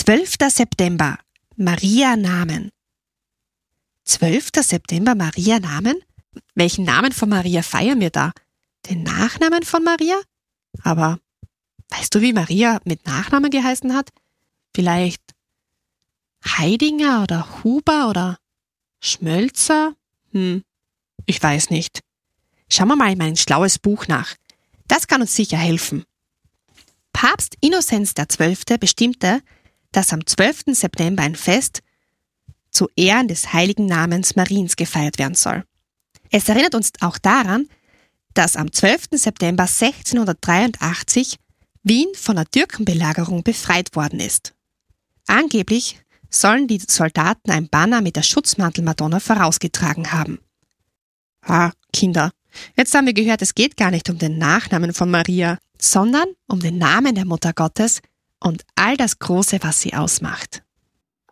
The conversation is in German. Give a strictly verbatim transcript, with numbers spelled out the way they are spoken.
zwölfter September, Maria-Namen. zwölfter September, Maria-Namen? Welchen Namen von Maria feiern wir da? Den Nachnamen von Maria? Aber weißt du, wie Maria mit Nachnamen geheißen hat? Vielleicht Heidinger oder Huber oder Schmölzer? Hm, ich weiß nicht. Schauen wir mal in mein schlaues Buch nach. Das kann uns sicher helfen. Papst Innozenz der Zwölfte bestimmte, dass am zwölften September ein Fest zu Ehren des heiligen Namens Mariens gefeiert werden soll. Es erinnert uns auch daran, dass am zwölften September sechzehnhundertdreiundachtzig Wien von der Türkenbelagerung befreit worden ist. Angeblich sollen die Soldaten ein Banner mit der Schutzmantelmadonna vorausgetragen haben. Ah, Kinder, jetzt haben wir gehört, es geht gar nicht um den Nachnamen von Maria, sondern um den Namen der Mutter Gottes und all das Große, was sie ausmacht.